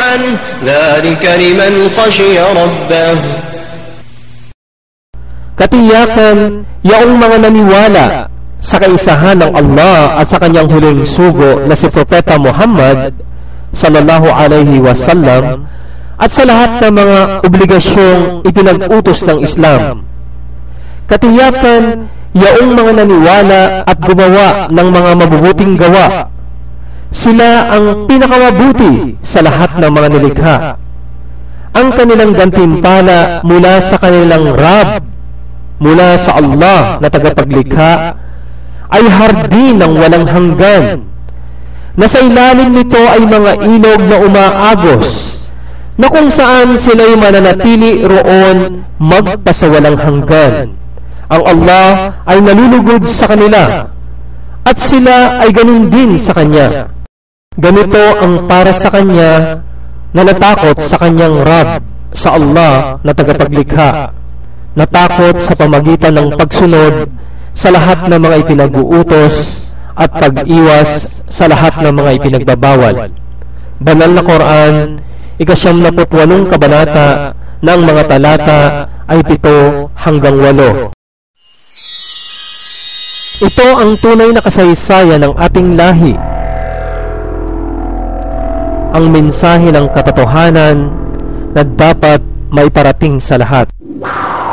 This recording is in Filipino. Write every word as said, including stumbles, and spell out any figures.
الرحمن ذلك لمن خشي ربه. Katiyakan, yaong mga naniwala sa kaisahan ng Allah at sa kanyang huling sugo na si Propeta Muhammad sallallahu alaihi wasallam at sa lahat ng mga obligasyong ipinag-utos ng Islam. Katiyakan, yaong mga naniwala at gumawa ng mga mabubuting gawa, sila ang pinakamabuti sa lahat ng mga nilikha. Ang kanilang gantimpala mula sa kanilang Rab, mula sa Allah na tagapaglikha, ay hardin ng walang hanggan, na sa ilalim nito ay mga ilog na umaagos, na kung saan sila'y mananatili roon magpasawalang hanggan. Ang Allah ay nalulugod sa kanila, at sila ay ganun din sa Kanya. Ganito ang para sa Kanya na natakot sa Kanyang Rab, sa Allah na tagapaglikha, natakot sa pamagitan ng pagsunod sa lahat ng mga ipinag-uutos at pag-iwas sa lahat ng mga ipinagbabawal. Banal na Quran, ikasyam na putwalong kabanata, na ang mga talata ay pito hanggang walo. Ito ang tunay na kasaysayan ng ating lahi, ang mensahe ng katotohanan na dapat maiparating sa lahat.